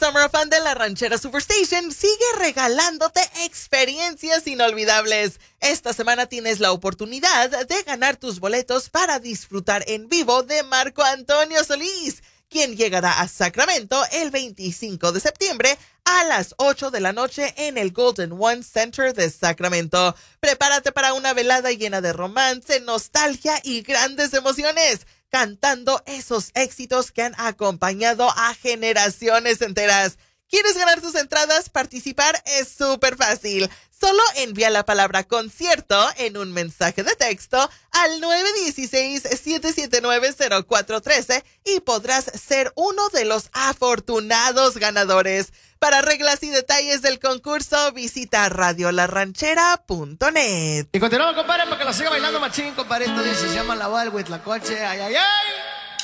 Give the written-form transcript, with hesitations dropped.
Summer Fun de la Ranchera Superstation sigue regalándote experiencias inolvidables. Esta semana tienes la oportunidad de ganar tus boletos para disfrutar en vivo de Marco Antonio Solís, quien llegará a Sacramento el 25 de septiembre a las 8 de la noche en el Golden One Center de Sacramento. Prepárate para una velada llena de romance, nostalgia y grandes emociones, cantando esos éxitos que han acompañado a generaciones enteras. ¿Quieres ganar tus entradas? Participar es súper fácil. Solo envía la palabra concierto en un mensaje de texto al 916-779-0413 y podrás ser uno de los afortunados ganadores. Para reglas y detalles del concurso, visita radiolarranchera.net. Y continuamos, compadre, para que lo siga bailando machín, compadre. Esto dice, se llama La Val, Huitlacoche. Ay, ay, ay.